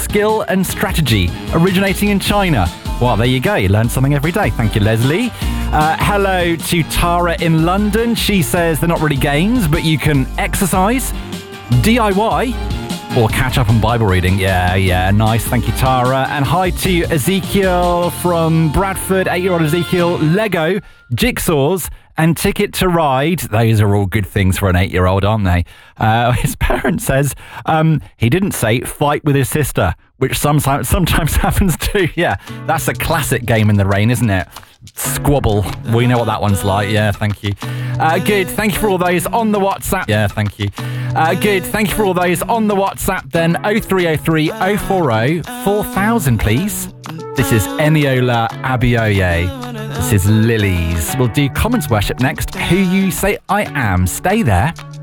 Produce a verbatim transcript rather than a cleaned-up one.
skill and strategy originating in China. Well, there you go. You learn something every day. Thank you, Leslie. Uh, hello to Tara in London. She says they're not really games, but you can exercise, D I Y, or catch up on Bible reading. Yeah, yeah, nice. Thank you, Tara. And hi to Ezekiel from Bradford, eight-year-old Ezekiel. Lego, jigsaws, and Ticket to Ride. Those are all good things for an eight-year-old, aren't they? Uh, his parent says um, he didn't say fight with his sister, which sometimes sometimes happens too. Yeah, that's a classic game in the rain, isn't it? Squabble. We know what that one's like. Yeah, thank you. Uh, good. Thank you for all those on the WhatsApp. Yeah, thank you. Uh, good. Thank you for all those on the WhatsApp then. oh three oh three oh four oh four thousand, please. This is Eniola Abioye. This is Lilies. We'll do comments worship next. Who You Say I Am. Stay there.